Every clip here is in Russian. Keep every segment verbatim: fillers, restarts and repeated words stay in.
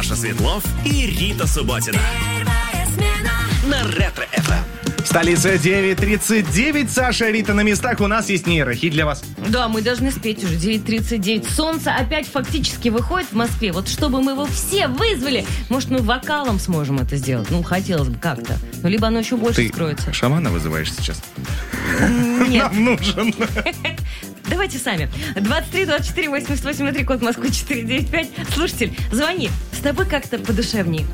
Саша Светлов и Рита Субботина. Первая смена на Ретро-эф эм. Столица девять тридцать девять. Саша, Рита на местах. У нас есть нейрохит для вас. Да, мы должны спеть уже. девять тридцать девять. Солнце опять фактически выходит в Москве. Вот чтобы мы его все вызвали, может, мы вокалом сможем это сделать. Ну, хотелось бы как-то. Ну, либо оно еще больше Ты скроется. шамана вызываешь сейчас? Нет. Нам нужен. Давайте сами. двадцать три двадцать четыре восемьдесят восемь три, код Москвы четыре девять пять. Слушатель, звони. С тобой как-то подушевней.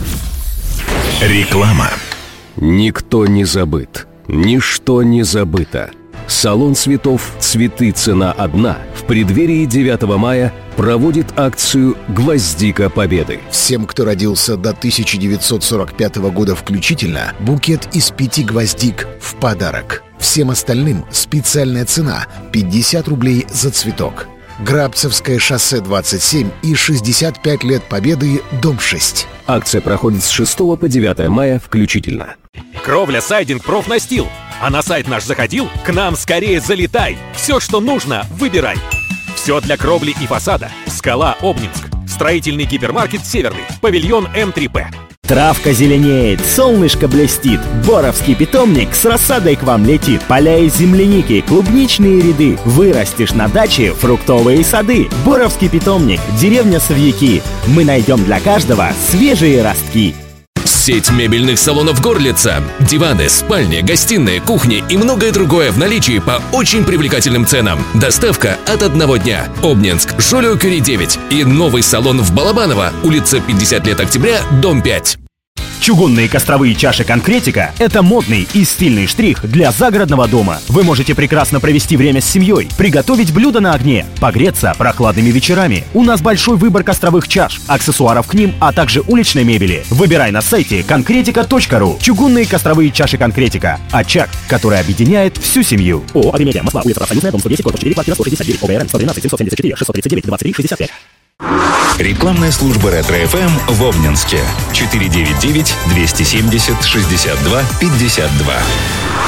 Реклама. Никто не забыт, ничто не забыто. Салон цветов «Цветы. Цена одна» в преддверии девятого мая проводит акцию «Гвоздика Победы». Всем, кто родился до тысяча девятьсот сорок пятого года включительно, букет из пяти гвоздик в подарок. Всем остальным специальная цена – пятьдесят рублей за цветок. Грабцевское шоссе двадцать семь и шестьдесят пять лет Победы, дом шесть. Акция проходит с шестого по девятое мая включительно. Кровля Сайдинг Профнастил. А на сайт наш заходил? К нам скорее залетай. Все, что нужно, выбирай. Все для кровли и фасада. Скала, Обнинск. Строительный гипермаркет Северный. Павильон эм три пэ. Травка зеленеет, солнышко блестит. Боровский питомник с рассадой к вам летит. Поля из земляники, клубничные ряды. Вырастешь на даче фруктовые сады. Боровский питомник, деревня Савьяки. Мы найдем для каждого свежие ростки. Сеть мебельных салонов Горлица. Диваны, спальни, гостиные, кухни и многое другое в наличии по очень привлекательным ценам. Доставка от одного дня. Обнинск, Жолио-Кюри девять. И новый салон в Балабаново, улица пятьдесят лет октября, дом пять. Чугунные костровые чаши «Конкретика» — это модный и стильный штрих для загородного дома. Вы можете прекрасно провести время с семьей, приготовить блюда на огне, погреться прохладными вечерами. У нас большой выбор костровых чаш, аксессуаров к ним, а также уличной мебели. Выбирай на сайте конкретика точка ру. Чугунные костровые чаши «Конкретика». Очаг, который объединяет всю семью. ООО «Агримедиа», Москва, улица Профсоюзная, дом сто десять, корпус четыре, квартира сто шестьдесят девять, ОГРН сто тринадцать семьсот семьдесят четыре шестьсот тридцать девять двадцать три шестьдесят пять. Рекламная служба Ретро-эф эм в Обнинске. четыре девять девять двести семьдесят шестьдесят два пятьдесят два.